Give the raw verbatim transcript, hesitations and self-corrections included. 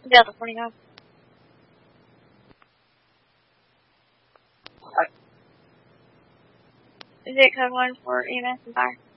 Delta forty-nine. Is it code one for E M S and fire?